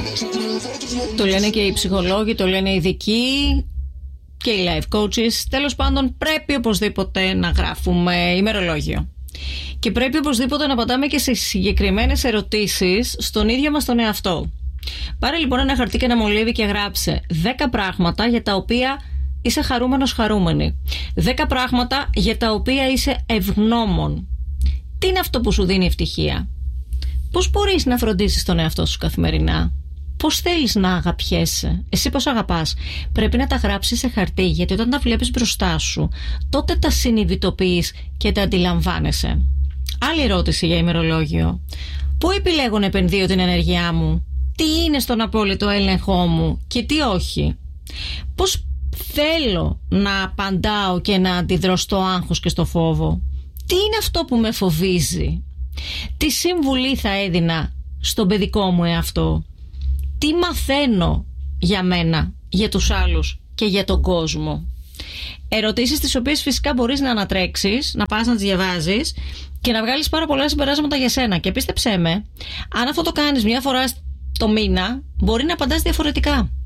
Το λένε και οι ψυχολόγοι, το λένε οι ειδικοί και οι life coaches. Τέλος πάντων, πρέπει οπωσδήποτε να γράφουμε ημερολόγιο. Και πρέπει οπωσδήποτε να απαντάμε και σε συγκεκριμένες ερωτήσεις στον ίδιο μας τον εαυτό. Πάρε λοιπόν ένα χαρτί και ένα μολύβι και γράψε 10 πράγματα για τα οποία είσαι χαρούμενος, χαρούμενη. 10 πράγματα για τα οποία είσαι ευγνώμων. Τι είναι αυτό που σου δίνει ευτυχία? Πώς μπορείς να φροντίσεις τον εαυτό σου καθημερινά? Πώς θέλεις να αγαπιέσαι? Εσύ πώς αγαπάς? Πρέπει να τα γράψεις σε χαρτί, γιατί όταν τα βλέπεις μπροστά σου, τότε τα συνειδητοποιείς και τα αντιλαμβάνεσαι. Άλλη ερώτηση για ημερολόγιο. Πού επιλέγω να επενδύω την ενέργειά μου? Τι είναι στον απόλυτο έλεγχό μου και τι όχι? Πώς θέλω να απαντάω και να αντιδρώ στο άγχος και στο φόβο? Τι είναι αυτό που με φοβίζει? Τι συμβουλή θα έδινα στον παιδικό μου εαυτό? Τι μαθαίνω για μένα, για τους άλλους και για τον κόσμο? Ερωτήσεις τις οποίες φυσικά μπορείς να ανατρέξεις, να πας να τις διαβάζεις και να βγάλεις πάρα πολλά συμπεράσματα για σένα. Και πίστεψέ με, αν αυτό το κάνεις μια φορά το μήνα, μπορεί να απαντάς διαφορετικά.